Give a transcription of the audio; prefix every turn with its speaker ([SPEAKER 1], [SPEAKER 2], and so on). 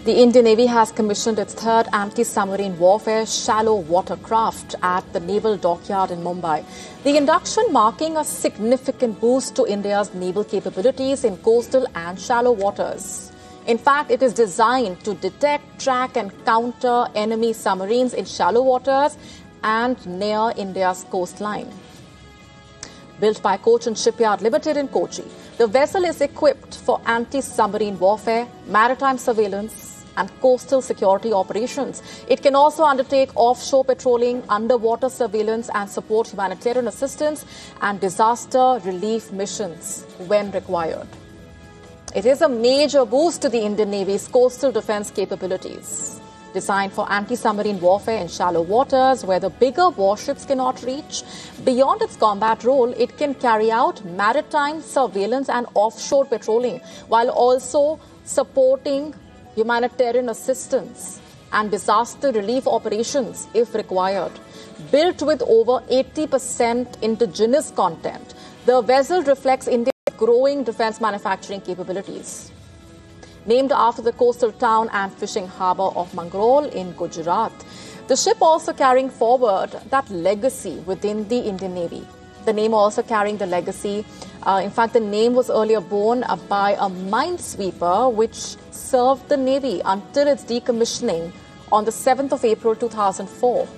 [SPEAKER 1] The Indian Navy has commissioned its third anti-submarine warfare shallow water craft at the Naval Dockyard in Mumbai. The induction marking a significant boost to India's naval capabilities in coastal and shallow waters. In fact, it is designed to detect, track and counter enemy submarines in shallow waters and near India's coastline. Built by Cochin Shipyard Limited in Kochi, the vessel is equipped for anti-submarine warfare, maritime surveillance and coastal security operations. It can also undertake offshore patrolling, underwater surveillance and support humanitarian assistance and disaster relief missions when required. It is a major boost to the Indian Navy's coastal defense capabilities. Designed for anti-submarine warfare in shallow waters where the bigger warships cannot reach, beyond its combat role, it can carry out maritime surveillance and offshore patrolling while also supporting humanitarian assistance and disaster relief operations if required. Built with over 80% indigenous content, the vessel reflects India's growing defense manufacturing capabilities. Named after the coastal town and fishing harbour of Mangrol in Gujarat, the ship also carrying forward that legacy within the Indian Navy. The name also carrying the legacy. In fact, the name was earlier borne by a minesweeper which served the Navy until its decommissioning on the 7th of April 2004.